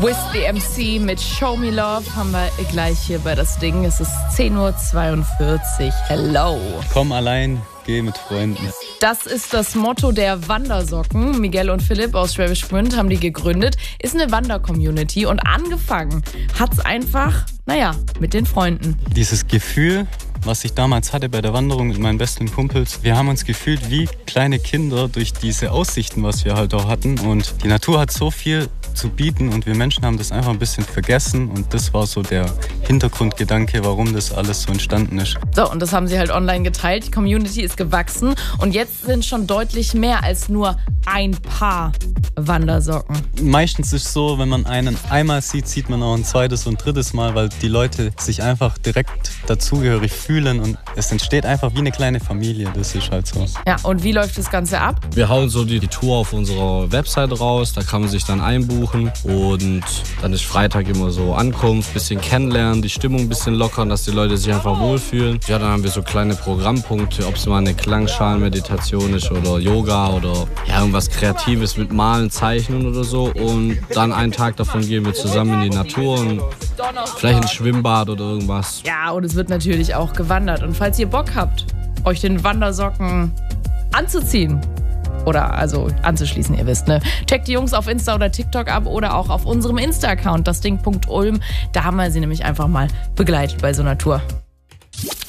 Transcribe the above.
With the MC mit Show Me Love haben wir gleich hier bei das Ding. Es ist 10:42 Uhr. Hello. Komm allein, geh mit Freunden. Das ist das Motto der Wandersocken. Miguel und Philipp aus Schwäbisch Gmünd haben die gegründet. Ist eine Wander-Community und angefangen hat's einfach, mit den Freunden. Dieses Gefühl, was ich damals hatte bei der Wanderung mit meinen besten Kumpels, wir haben uns gefühlt wie kleine Kinder durch diese Aussichten, was wir halt auch hatten. Und die Natur hat so viel zu bieten und wir Menschen haben das einfach ein bisschen vergessen. Und das war so der Hintergrundgedanke, warum das alles so entstanden ist. So, und das haben sie halt online geteilt. Die Community ist gewachsen und jetzt sind schon deutlich mehr als nur ein Paar Wandersocken. Meistens ist es so, wenn man einen einmal sieht, sieht man auch ein zweites und drittes Mal, weil die Leute sich einfach direkt dazugehörig fühlen und es entsteht einfach wie eine kleine Familie. Das ist halt so. Ja, und wie läuft das Ganze ab? Wir hauen so die Tour auf unserer Website raus, da kann man sich dann einbuchen und dann ist Freitag immer so Ankunft, bisschen kennenlernen, die Stimmung ein bisschen lockern, dass die Leute sich einfach wohlfühlen. Ja, dann haben wir so kleine Programmpunkte, ob es mal eine Klangschalenmeditation ist oder Yoga oder irgendwas Kreatives mit Malen, Zeichnen oder so und dann einen Tag davon gehen wir zusammen in die Natur und vielleicht ins Schwimmbad oder irgendwas. Ja, und es wird natürlich auch gewandert. Und falls ihr Bock habt, euch den Wandersocken anzuziehen oder also anzuschließen, ihr wisst, ne? Checkt die Jungs auf Insta oder TikTok ab oder auch auf unserem Insta-Account, dasding.ulm. Da haben wir sie nämlich einfach mal begleitet bei so einer Tour.